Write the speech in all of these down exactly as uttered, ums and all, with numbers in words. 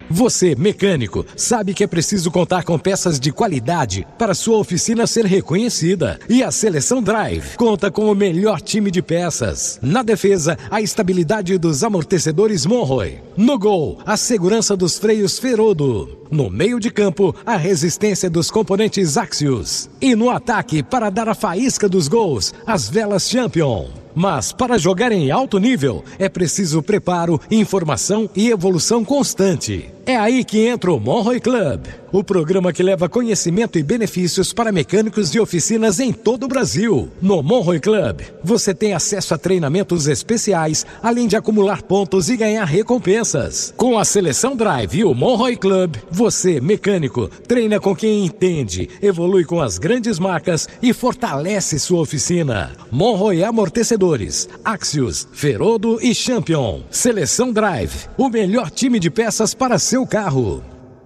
Você, mecânico, sabe que é preciso contar com peças de qualidade para sua oficina ser reconhecida. E a Seleção Drive conta com o melhor time de peças. Na defesa, a estabilidade dos amortecedores Monroy. No gol, a segurança dos freios Ferodo. No meio de campo, a resistência dos componentes Axios. E no ataque, para dar a faísca dos gols, as velas Champion. Mas para jogar em alto nível, é preciso preparo, informação e evolução constante. É aí que entra o Monroy Club, o programa que leva conhecimento e benefícios para mecânicos de oficinas em todo o Brasil. No Monroy Club, você tem acesso a treinamentos especiais, além de acumular pontos e ganhar recompensas. Com a Seleção Drive e o Monroy Club, você, mecânico, treina com quem entende, evolui com as grandes marcas e fortalece sua oficina. Monroy Amortecedores, Axios, Ferodo e Champion. Seleção Drive, o melhor time de peças para seu carro.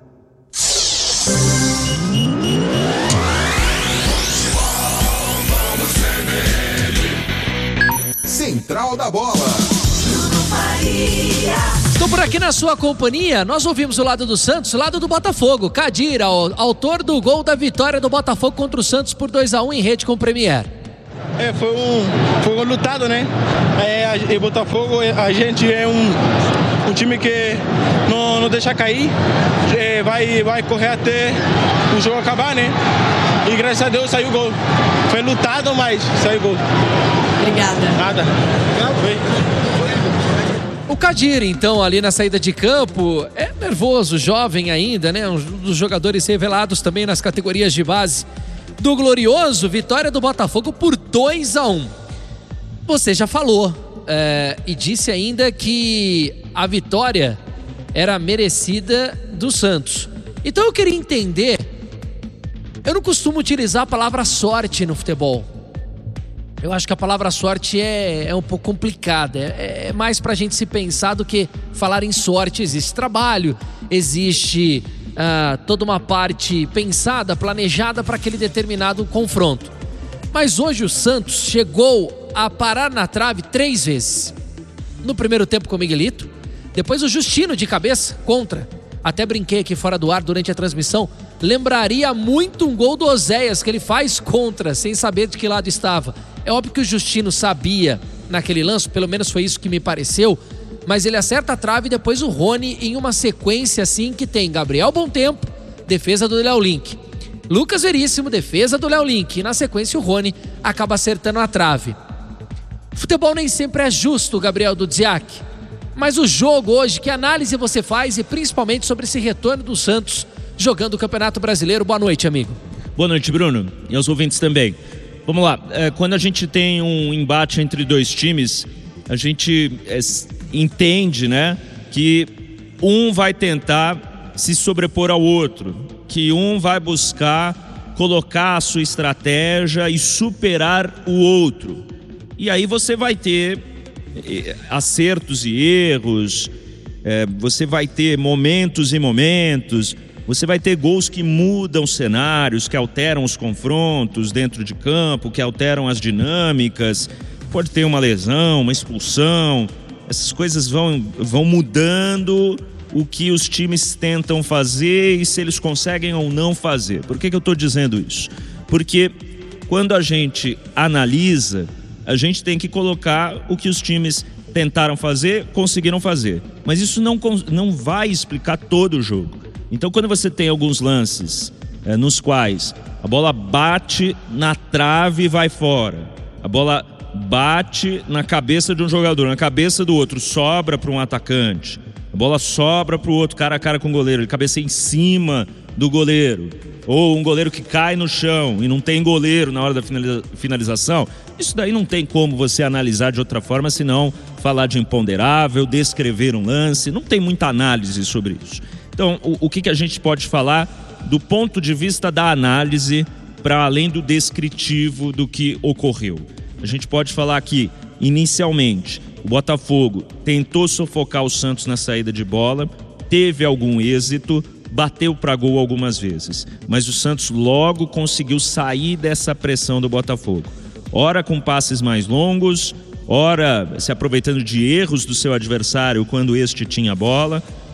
Central da Bola. Estou por aqui na sua companhia. Nós ouvimos o lado do Santos, o lado do Botafogo. Kadir, autor do gol da vitória do Botafogo contra o Santos por dois a um em rede com o Premier. É, foi um, foi um lutado, né? É, o Botafogo, a gente é um, um time que não, não deixa cair, é, vai, vai correr até o jogo acabar, né? E graças a Deus saiu o gol. Foi lutado, mas saiu o gol. Obrigada. Nada. O Kadir, então, ali na saída de campo, é nervoso, jovem ainda, né? Um dos jogadores revelados também nas categorias de base do glorioso, vitória do Botafogo por dois a um. Você já falou é, e disse ainda que a vitória era merecida do Santos. Então eu queria entender, eu não costumo utilizar a palavra sorte no futebol. Eu acho que a palavra sorte é, é um pouco complicada, é, é mais pra gente se pensar do que falar em sorte. Existe trabalho, existe Uh, toda uma parte pensada, planejada para aquele determinado confronto. Mas hoje o Santos chegou a parar na trave três vezes. No primeiro tempo com o Miguelito, depois o Justino de cabeça contra. Até brinquei aqui fora do ar durante a transmissão, lembraria muito um gol do Oséias que ele faz contra, sem saber de que lado estava. É óbvio que o Justino sabia naquele lance, pelo menos foi isso que me pareceu, mas ele acerta a trave e depois o Rony em uma sequência assim que tem Gabriel Bontempo, defesa do Léo Link, Lucas Veríssimo, defesa do Léo Link, e na sequência o Rony acaba acertando a trave. Futebol nem sempre é justo, Gabriel Dudziak, mas o jogo hoje, que análise você faz e principalmente sobre esse retorno do Santos jogando o Campeonato Brasileiro? Boa noite, amigo. Boa noite, Bruno, e aos ouvintes também. Vamos lá, é, quando a gente tem um embate entre dois times, a gente é, entende, né, que um vai tentar se sobrepor ao outro, que um vai buscar colocar a sua estratégia e superar o outro. E aí você vai ter acertos e erros, é, você vai ter momentos e momentos, você vai ter gols que mudam cenários, que alteram os confrontos dentro de campo, que alteram as dinâmicas. Pode ter uma lesão, uma expulsão, essas coisas vão, vão mudando o que os times tentam fazer e se eles conseguem ou não fazer. Por que que eu estou dizendo isso? Porque quando a gente analisa, a gente tem que colocar o que os times tentaram fazer, conseguiram fazer. Mas isso não, não vai explicar todo o jogo. Então quando você tem alguns lances é, nos quais a bola bate na trave e vai fora, a bola bate na cabeça de um jogador, na cabeça do outro, sobra para um atacante, a bola sobra para o outro cara a cara com o goleiro, ele cabeceia em cima do goleiro, ou um goleiro que cai no chão e não tem goleiro na hora da finalização, isso daí não tem como você analisar de outra forma senão falar de imponderável, descrever um lance, não tem muita análise sobre isso. Então o, o que, que a gente pode falar do ponto de vista da análise para além do descritivo do que ocorreu? A gente pode falar que, inicialmente, o Botafogo tentou sufocar o Santos na saída de bola, teve algum êxito, bateu para gol algumas vezes, mas o Santos logo conseguiu sair dessa pressão do Botafogo. Ora com passes mais longos, ora se aproveitando de erros do seu adversário quando este tinha bola,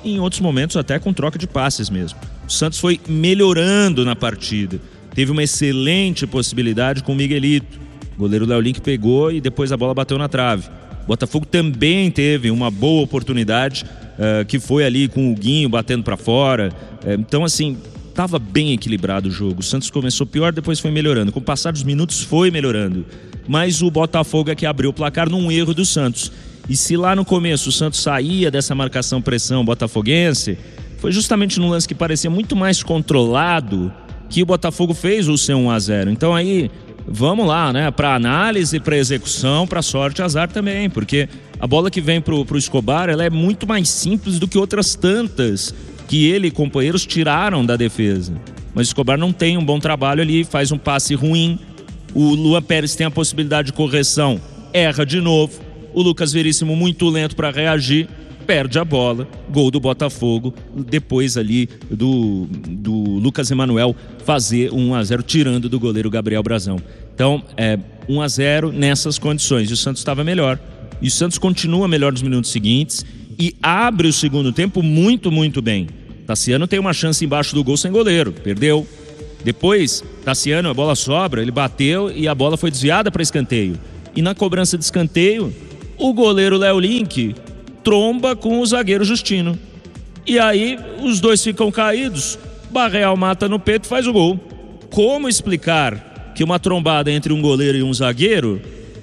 e em outros momentos até com troca de passes mesmo. O Santos foi melhorando na partida. Teve uma excelente possibilidade com o Miguelito. O goleiro Léo Link pegou e depois a bola bateu na trave. O Botafogo também teve uma boa oportunidade, uh, que foi ali com o Guinho batendo para fora. Uh, então, assim, estava bem equilibrado o jogo. O Santos começou pior, depois foi melhorando. Com o passar dos minutos foi melhorando. Mas o Botafogo é que abriu o placar num erro do Santos. E se lá no começo o Santos saía dessa marcação-pressão botafoguense, foi justamente num lance que parecia muito mais controlado que o Botafogo fez o seu um a zero. Então aí, vamos lá, né? Para análise, para execução, para sorte, azar também. Porque a bola que vem pro, pro Escobar, ela é muito mais simples do que outras tantas que ele e companheiros tiraram da defesa. Mas o Escobar não tem um bom trabalho ali, faz um passe ruim. O Luan Pérez tem a possibilidade de correção, erra de novo. O Lucas Veríssimo muito lento para reagir, perde a bola, gol do Botafogo, depois ali do, do Lucas Emanuel fazer um a zero, tirando do goleiro Gabriel Brazão. Então, é um a zero nessas condições, e o Santos estava melhor. E o Santos continua melhor nos minutos seguintes e abre o segundo tempo muito, muito bem. Tassiano tem uma chance embaixo do gol sem goleiro, perdeu. Depois, Tassiano, a bola sobra, ele bateu e a bola foi desviada para escanteio. E na cobrança de escanteio, o goleiro Léo Link tromba com o zagueiro Justino. E aí os dois ficam caídos, Barreal mata no peito e faz o gol. Como explicar que uma trombada entre um goleiro e um zagueiro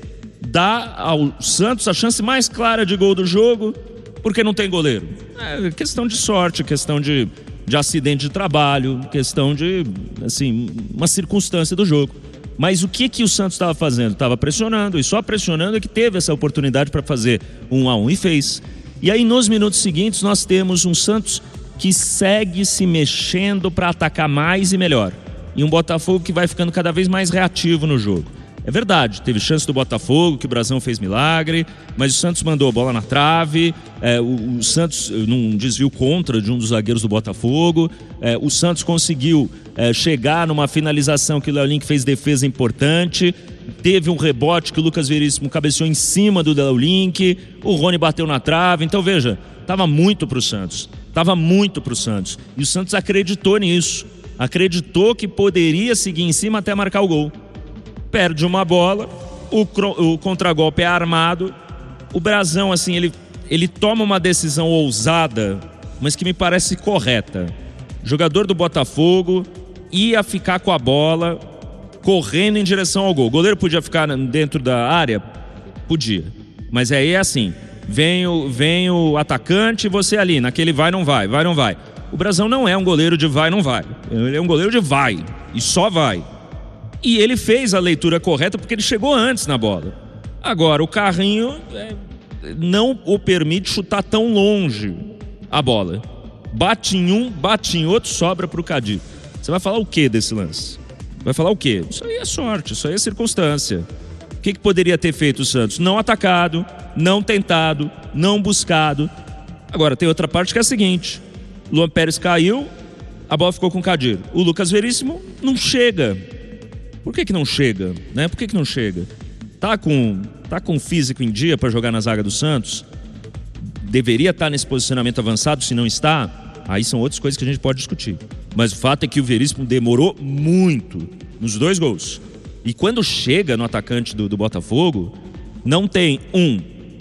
dá ao Santos a chance mais clara de gol do jogo, porque não tem goleiro? É questão de sorte, questão de, de acidente de trabalho, questão de, assim, uma circunstância do jogo. Mas o que que o Santos estava fazendo? Estava pressionando, e só pressionando é que teve essa oportunidade para fazer um a um e fez. E aí nos minutos seguintes nós temos um Santos que segue se mexendo para atacar mais e melhor. E um Botafogo que vai ficando cada vez mais reativo no jogo. É verdade, teve chance do Botafogo, que o Brazão fez milagre, mas o Santos mandou a bola na trave, é, o, o Santos num desvio contra de um dos zagueiros do Botafogo, é, o Santos conseguiu é, chegar numa finalização que o Léo Link fez defesa importante, teve um rebote que o Lucas Veríssimo cabeceou em cima do Léo Link, o Rony bateu na trave. Então veja, estava muito pro Santos, estava muito pro Santos, e o Santos acreditou nisso, acreditou que poderia seguir em cima até marcar o gol. Perde uma bola, o, o contragolpe é armado, o Brazão, assim, ele, ele toma uma decisão ousada, mas que me parece correta. O jogador do Botafogo ia ficar com a bola, correndo em direção ao gol. O goleiro podia ficar dentro da área? Podia. Mas aí é assim, vem o, vem o atacante e você ali, naquele vai, não vai, vai, não vai. O Brazão não é um goleiro de vai, não vai. Ele é um goleiro de vai, e só vai. E ele fez a leitura correta porque ele chegou antes na bola. Agora, o carrinho é, não o permite chutar tão longe a bola. Bate em um, bate em outro, sobra para o Kadir. Você vai falar o que desse lance? Vai falar o quê? Isso aí é sorte, isso aí é circunstância. O que, que poderia ter feito o Santos? Não atacado, não tentado, não buscado. Agora, tem outra parte que é a seguinte. Luan Pérez caiu, a bola ficou com o Kadir. O Lucas Veríssimo não chega. Por que que não chega? Né? Por que que não chega? Tá com, tá com físico em dia para jogar na zaga do Santos? Deveria estar nesse posicionamento avançado, se não está? Aí são outras coisas que a gente pode discutir. Mas o fato é que o Veríssimo demorou muito nos dois gols. E quando chega no atacante do, do Botafogo, não tem um,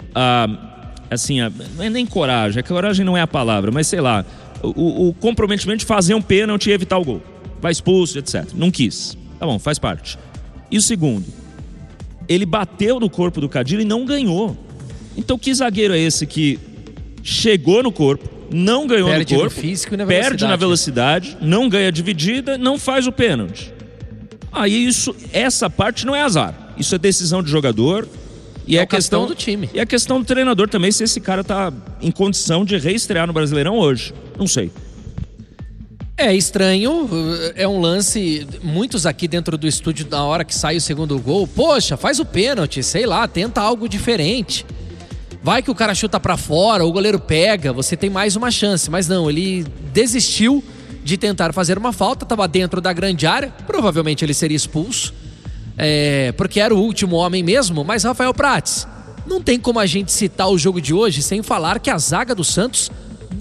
ah, assim, ah, não é nem coragem, é que coragem não é a palavra, mas sei lá, o, o comprometimento de fazer um pênalti e evitar o gol. Vai expulso, etcétera. Não quis. Tá bom, faz parte. E o segundo, ele bateu no corpo do Kadir e não ganhou. Então que zagueiro é esse que chegou no corpo, não ganhou perde no corpo, no físico e na perde na velocidade, não ganha dividida, não faz o pênalti. Aí isso, essa parte não é azar. Isso é decisão de jogador e é, é questão, questão do time. E é questão do treinador também, se esse cara tá em condição de reestrear no Brasileirão hoje. Não sei. É estranho, é um lance, muitos aqui dentro do estúdio na hora que sai o segundo gol, poxa, faz o pênalti, sei lá, tenta algo diferente. Vai que o cara chuta pra fora, o goleiro pega, você tem mais uma chance. Mas não, ele desistiu de tentar fazer uma falta, estava dentro da grande área, provavelmente ele seria expulso, é, porque era o último homem mesmo. Mas Rafael Prates, não tem como a gente citar o jogo de hoje sem falar que a zaga do Santos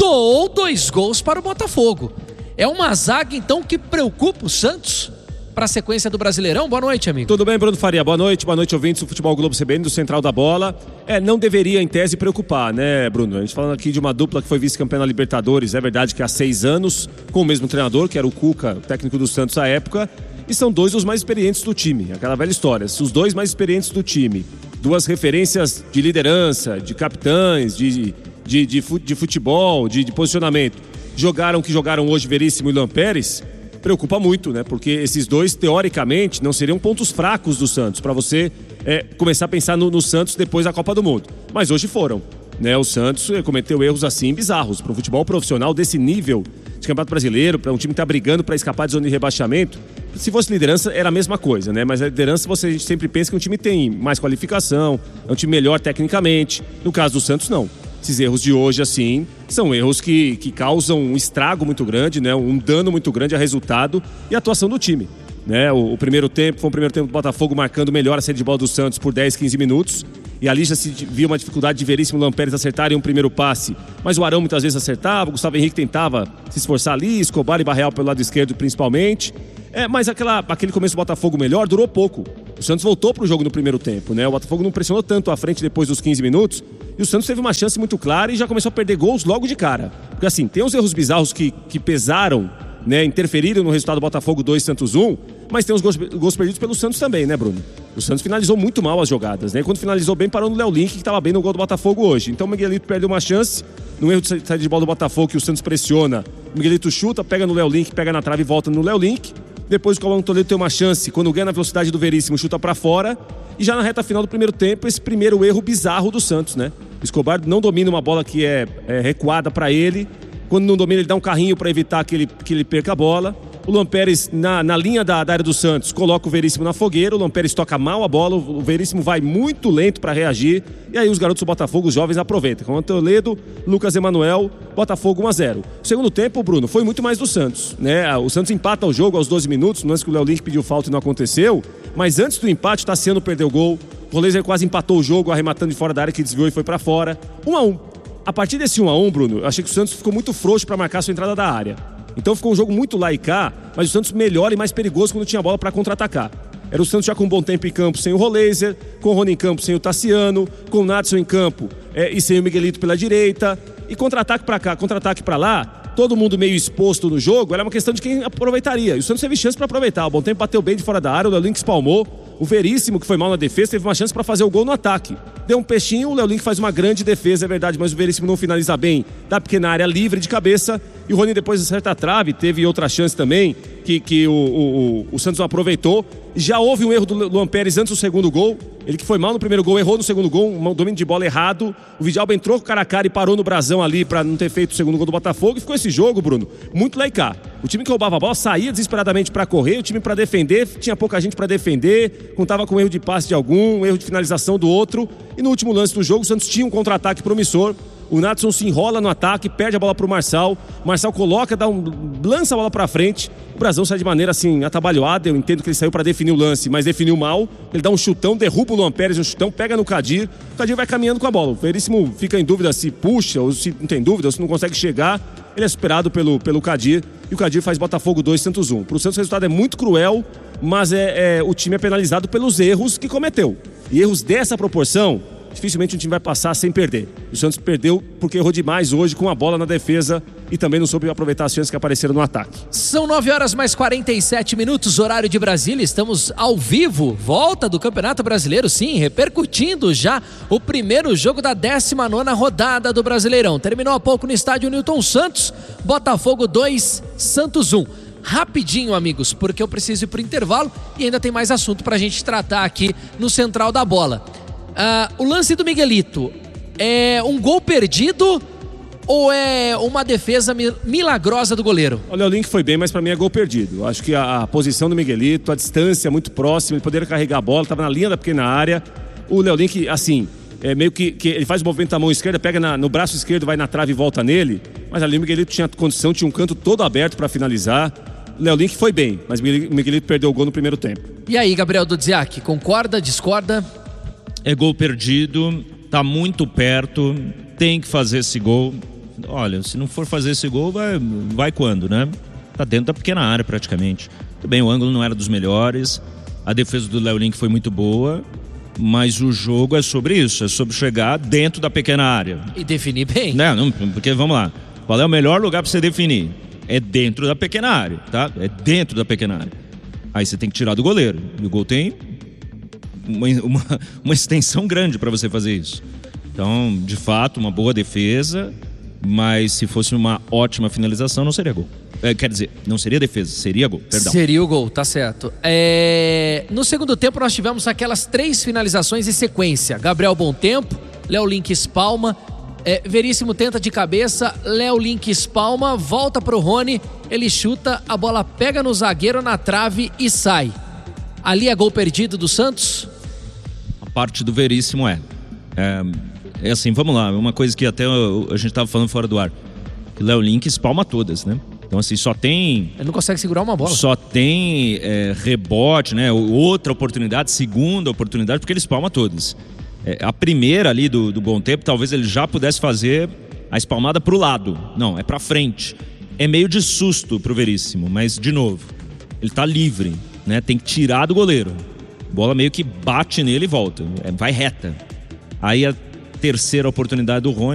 doou dois gols para o Botafogo. É uma zaga, então, que preocupa o Santos para a sequência do Brasileirão? Boa noite, amigo. Tudo bem, Bruno Faria? Boa noite, boa noite, ouvintes do Futebol Globo C B N, do Central da Bola. É, não deveria, em tese, preocupar, né, Bruno? A gente falando aqui de uma dupla que foi vice-campeã na Libertadores, é verdade que há seis anos, com o mesmo treinador, que era o Cuca, técnico do Santos à época, e são dois dos mais experientes do time, aquela velha história, os dois mais experientes do time, duas referências de liderança, de capitães, de, de, de, de futebol, de, de posicionamento, jogaram o que jogaram hoje Veríssimo e Luan Pérez, preocupa muito, né? Porque esses dois, teoricamente, não seriam pontos fracos do Santos, para você é, começar a pensar no, no Santos depois da Copa do Mundo. Mas hoje foram, né? O Santos cometeu erros assim bizarros. Para o futebol profissional desse nível de Campeonato Brasileiro, para um time que está brigando para escapar de zona de rebaixamento, se fosse liderança era a mesma coisa, né? Mas a liderança você a gente sempre pensa que um time tem mais qualificação, é um time melhor tecnicamente. No caso do Santos, não. Esses erros de hoje, assim, são erros que, que causam um estrago muito grande, né? Um dano muito grande a resultado e a atuação do time, né? O, o primeiro tempo foi um primeiro tempo do Botafogo marcando melhor a saída de bola do Santos por dez, quinze minutos. E ali já se viu uma dificuldade de Veríssimo e Luan Pérez acertarem um primeiro passe. Mas o Arão muitas vezes acertava, o Gustavo Henrique tentava se esforçar ali, Escobar e Barreal pelo lado esquerdo principalmente. É, mas aquela, aquele começo do Botafogo melhor durou pouco. O Santos voltou para o jogo no primeiro tempo, né? O Botafogo não pressionou tanto à frente depois dos quinze minutos. E o Santos teve uma chance muito clara e já começou a perder gols logo de cara. Porque assim, tem uns erros bizarros que, que pesaram, né? Interferiram no resultado do Botafogo dois, Santos um. Mas tem os gols, gols perdidos pelo Santos também, né, Bruno? O Santos finalizou muito mal as jogadas, né? Quando finalizou bem, parou no Léo Link, que estava bem no gol do Botafogo hoje. Então o Miguelito perdeu uma chance, no erro de saída de bola do Botafogo, que o Santos pressiona. O Miguelito chuta, pega no Léo Link, pega na trave e volta no Léo Link. Depois o Cauã Toledo tem uma chance, quando ganha na velocidade do Veríssimo, chuta pra fora. E já na reta final do primeiro tempo, esse primeiro erro bizarro do Santos, né? O Escobar não domina uma bola que é, é recuada pra ele. Quando não domina, ele dá um carrinho pra evitar que ele, que ele perca a bola. O Luan Pérez, na, na linha da, da área do Santos, coloca o Veríssimo na fogueira. O Luan Pérez toca mal a bola, o Veríssimo vai muito lento para reagir. E aí os garotos do Botafogo, os jovens, aproveitam. Com o Toledo, Lucas Emanuel, Botafogo um a zero. O segundo tempo, Bruno, foi muito mais do Santos, né? O Santos empata o jogo aos doze minutos, no lance que o Léo Link pediu falta e não aconteceu. Mas antes do empate, o Tassiano perdeu o gol. O Roleiser quase empatou o jogo, arrematando de fora da área, que desviou e foi para fora. um a um. A partir desse um a um, Bruno, eu achei que o Santos ficou muito frouxo para marcar a sua entrada da área. Então ficou um jogo muito lá e cá, mas o Santos melhor e mais perigoso quando tinha bola para contra-atacar. Era o Santos já com um bom tempo em campo sem o Roleiser, com o Rony em campo sem o Tassiano, com o Nadson em campo é, e sem o Miguelito pela direita. E contra-ataque para cá, contra-ataque para lá, todo mundo meio exposto no jogo, era uma questão de quem aproveitaria. E o Santos teve chance para aproveitar. O bom tempo bateu bem de fora da área, o Léo Link espalmou. O Veríssimo, que foi mal na defesa, teve uma chance para fazer o gol no ataque. Deu um peixinho, o Léo Link faz uma grande defesa, é verdade, mas o Veríssimo não finaliza bem da pequena área livre de cabeça. E o Rony depois acerta a trave, teve outra chance também, que, que o, o, o Santos não aproveitou. Já houve um erro do Luan Pérez antes do segundo gol. Ele que foi mal no primeiro gol, errou no segundo gol, um domínio de bola errado. O Vidalba entrou com o cara a cara e parou no brasão ali para não ter feito o segundo gol do Botafogo. E ficou esse jogo, Bruno, muito lá e cá. O time que roubava a bola saía desesperadamente para correr, o time para defender, tinha pouca gente para defender, contava com erro de passe de algum, erro de finalização do outro. E no último lance do jogo, o Santos tinha um contra-ataque promissor. O Nadson se enrola no ataque, perde a bola pro Marçal. O Marçal coloca, dá um, lança a bola pra frente. O Brasão sai de maneira assim, atabalhoada. Eu entendo que ele saiu pra definir o lance, mas definiu mal. Ele dá um chutão, derruba o Luan Pérez, um chutão, pega no Kadir. O Kadir vai caminhando com a bola. O Veríssimo fica em dúvida se puxa, ou se não tem dúvida, ou se não consegue chegar. Ele é superado pelo, pelo Kadir. E o Kadir faz Botafogo dois, Santos um. Pro Santos o resultado é muito cruel, mas é, é, o time é penalizado pelos erros que cometeu. E erros dessa proporção, dificilmente um time vai passar sem perder. O Santos perdeu porque errou demais hoje com a bola na defesa e também não soube aproveitar as chances que apareceram no ataque. São nove horas mais quarenta e sete minutos, horário de Brasília. Estamos ao vivo, volta do Campeonato Brasileiro, sim, repercutindo já o primeiro jogo da décima nona rodada do Brasileirão. Terminou há pouco no estádio Newton Santos, Botafogo dois, Santos um. Rapidinho, amigos, porque eu preciso ir pro intervalo e ainda tem mais assunto pra gente tratar aqui no Central da Bola. Uh, o lance do Miguelito é um gol perdido ou é uma defesa milagrosa do goleiro? Olha, o Link foi bem, mas pra mim é gol perdido. Eu acho que a, a posição do Miguelito, a distância muito próxima, ele poderia carregar a bola, estava na linha da pequena área. O Léo Link, assim, é meio que, que ele faz o movimento da mão esquerda, pega na, no braço esquerdo, vai na trave e volta nele. Mas ali o Miguelito tinha condição, tinha um canto todo aberto para finalizar. O Léo Link foi bem, mas o Miguelito perdeu o gol no primeiro tempo. E aí, Gabriel Dudziak, concorda, discorda? É gol perdido, tá muito perto, tem que fazer esse gol. olha, se não for fazer esse gol, vai, vai quando, né? Tá dentro da pequena área praticamente. Tudo bem, o ângulo não era dos melhores, a defesa do Léo Link foi muito boa, mas o jogo é sobre isso, é sobre chegar dentro da pequena área. E definir bem. Não, não, porque vamos lá, qual é o melhor lugar para você definir? É dentro da pequena área, tá? É dentro da pequena área. Aí você tem que tirar do goleiro, e o gol tem uma, uma, uma extensão grande para você fazer isso. Então, de fato, uma boa defesa, mas se fosse uma ótima finalização, não seria gol. É, quer dizer, não seria defesa, seria gol, perdão. Seria o gol, tá certo. É... No segundo tempo nós tivemos aquelas três finalizações em sequência. Gabriel Bom Tempo, Léo Link espalma, é, Veríssimo tenta de cabeça, Léo Link espalma, volta pro Rony, ele chuta, a bola pega no zagueiro na trave e sai. Ali é gol perdido do Santos? A parte do Veríssimo é. É, é assim, vamos lá, uma coisa que até a gente tava falando fora do ar. O Léo Link espalma todas, né? Então, assim, só tem... Ele não consegue segurar uma bola. Só tem é, rebote, né? Outra oportunidade, segunda oportunidade, porque ele espalma todas. É, a primeira ali do, do Bom Tempo, talvez ele já pudesse fazer a espalmada pro lado. Não, é pra frente. É meio de susto pro Veríssimo, mas, de novo, ele tá livre, né? Tem que tirar do goleiro. A bola meio que bate nele e volta. É, vai reta. Aí a terceira oportunidade do Rony,